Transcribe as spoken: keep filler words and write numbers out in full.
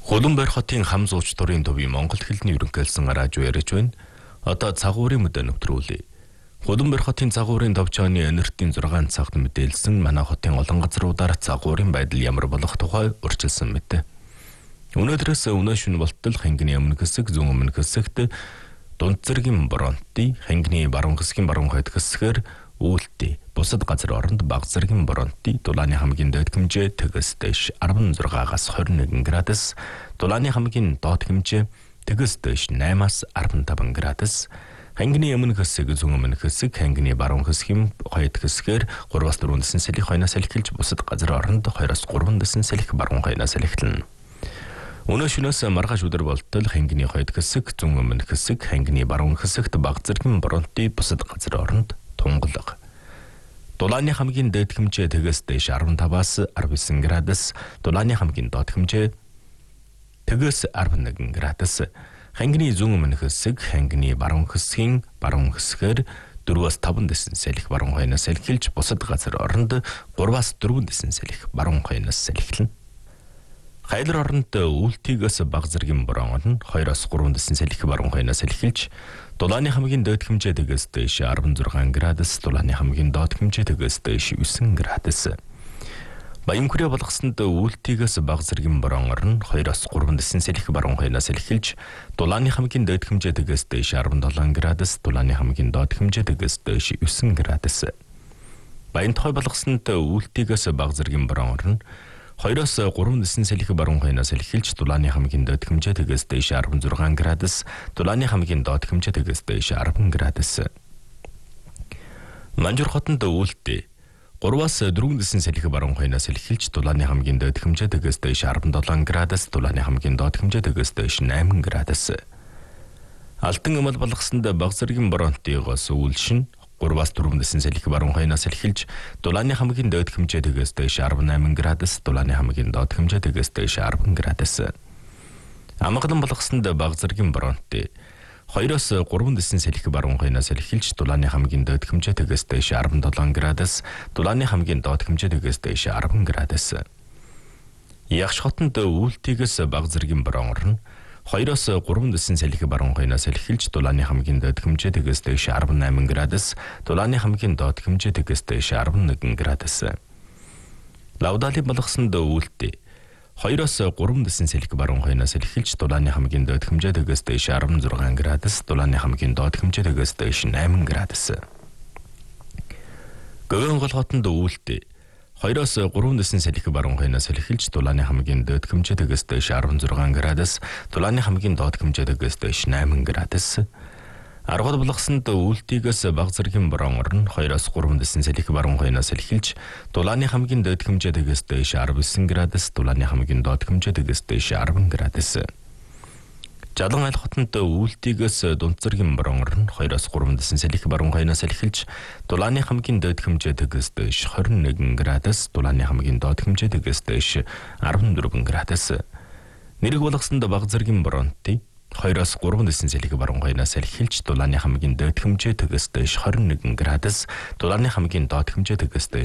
Улаанбаатар хотын хам зууч дурын төвийн Монгол хэлний ерөнхийлсөн радио ярьж байна. Одоо цагуурын мэдээ нэвтрүүлье. Улаанбаатар хотын цагуурын товчооны энертийн зургаан цагт мэдээлсэн манай хотын олон газруудаар цагуурын байдал ямар болох тухай урьдчилсан мэт. Өнөөдрөөс өнөө шөнө болтол хангины өмнө хэсэг, зүүн өмнө хэсэгт дунд зэргийн боронти, хангины баруун хэсгийн баруун хойд хэсгээр үүлтэй. Бусад газар оронд бага зэргийн боронти, дулааны хамгийн дээд хэмжээ тэгээс дэш арван зургаагаас хорин нэгэн градус, дулааны хамгийн доод хэмжээ тэгээс дэш наймаас арван таван градус, хангины өмнө хэсэг, зүүн өмнө хэсэг, хангины баруун хэсгийн хойд хэсгээр гураваас дөрвөн дэсэн сэлих хойноос элхэлж бусад газар оронд хоёроос гурван дэсэн сэлих баруун хойноос элхэлнэ. Өнөө шөнөөс маргааш өдөр болтол хангины хойд хэсэг, зүүн өмнө хэсэг, хангины баруун хэсэгт бага зэргийн боронти бусад газар оронд тунгалаг. Дулааны хамгийн дээд хэмжээ тэгээс дэш арван таваас арван девять градус, дулааны хамгийн доод хэмжээ тэгээс арван нэгэн градус. Хангины зүүн өмнө хэсэг, хангины баруун хэсгийн баруун хэсгээр дөрвөөс таван дэсэн сэлих баруун хойноос элхэлж бусад газар оронд гураваас дөрвөн дэсэн сэлих баруун хойноос элхэлнэ. Хайлар оронд үүлтийгээс бага зэргийн борон орно хоёроос гурван дэсэн сэлих баруун хойноос элхэлж дулааны хамгийн дээд хэмжээ тэгээс дэш арван зургаан градус, дулааны хамгийн доод хэмжээ тэгээс дэш девять градус. Баян хүрээ болгосонд үүлтийгээс бага зэргийн борон орно хоёроос гурван дэсэн сэлих баруун хойноос элхэлж дулааны хамгийн дээд хэмжээ тэгээс дэш арван долоон градус, дулааны хамгийн доод хэмжээ тэгээс дэш девять градус. Баян тухай болгосонд үүлтийгээс бага зэргийн борон орно хоёроос гурван дэсэн сэлих баруун хойноос элхэлж дулааны хамгийн доод хэмжээ тэгээс дэш арван зургаан градус, дулааны хамгийн доод хэмжээ тэгээс дэш арван градус. Манжуур хотод үүлтэй гураваас дөрвөн дэсэн сэлих баруун хойноос элхэлж дулааны хамгийн доод хэмжээ тэгээс дэш арван долоон градус, дулааны хамгийн доод хэмжээ тэгээс дэш найман градус. Алтан эмэл болгосонд бага зэргийн боронтигоос үүлшин гураваас дөрвөн дэсэн сэлих баруун хойноос элхэлж дулааны хамгийн доод хэмжээ тэгээс дэш арван восемь градус, дулааны хамгийн доод хэмжээ тэгээс дэш арван градус. Амгалан болгосонд бага зэргийн боронти хоёроос гурван дэсэн сэлих баруун хойноос элхэлж дулааны хамгийн доод хэмжээ тэгээс дэш арван долоон градус, дулааны хамгийн доод хэмжээ тэгээс дэш арван градус. Ягш хотод үүлтийгээс бага зэргийн борон орно хоёроос гурван дэсэн сэлих баруун хойноос элхэлж дулааны хамгийн доод хэмжээ тэгээс дэш арван восемь градус, дулааны хамгийн доод хэмжээ тэгээс дэш арван нэгэн градус. Лавдали болгосонд үүлтэй хоёроос гурван дэсэн сэлих баруун хойноос элхэлж дулааны хамгийн доод хэмжээ тэгээс дэш арван зургаан градус, дулааны хамгийн доод хэмжээ тэгээс дэш найман градус. Гөвөнгөл хотод үүлтэй хоёроос гурван дэсэн сэлих баруун хойноос элхэлж дулааны хамгийн доод хэмжээ тэгээс дэш арван зургаан градус, дулааны хамгийн доод хэмжээ тэгээс дэш найман градус. Аргал болгосонд үүлтийгээс бага зэргийн борон орно хоёроос гурван дэсэн сэлих баруун хойноос элхэлж дулааны хамгийн доод хэмжээ тэгээс дэш арван девять градус, дулааны хамгийн доод хэмжээ тэгээс дэш арван градус. Жалан айл хотод үүлтийгээс дунд зэргийн борон орно хоёроос гурван дэсэн сэлих баруун хойноос элхэлж дулааны хамгийн доод хэмжээ тэгээс дэш хорин нэгэн градус, дулааны хамгийн доод хэмжээ тэгээс дэш арван дөрвөн градус. Нэрэг болгосонд бага зэргийн боронти хоёроос гурван дэсэн сэлих баруун хойноос элхэлж дулааны хамгийн доод хэмжээ тэгээс дэш хорин нэгэн градус, дулааны хамгийн доод хэмжээ тэгээс дэш